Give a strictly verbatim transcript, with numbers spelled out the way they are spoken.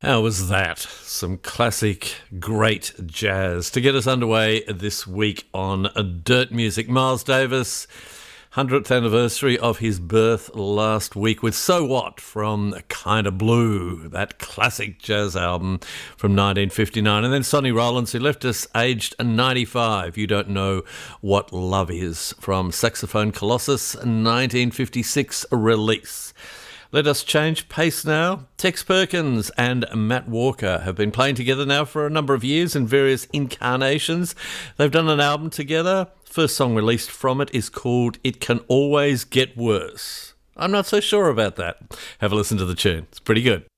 How was that? Some classic, great jazz to get us underway this week on Dirt Music. Miles Davis, hundredth anniversary of his birth last week with So What from Kinda Blue, that classic jazz album from nineteen fifty-nine. And then Sonny Rollins, who left us aged ninety-five. You Don't Know What Love Is from Saxophone Colossus, nineteen fifty-six release. Let us change pace now. Tex Perkins and Matt Walker have been playing together now for a number of years in various incarnations. They've done an album together. First song released from it is called It Can Always Get Worse. I'm not so sure about that. Have a listen to the tune. It's pretty good.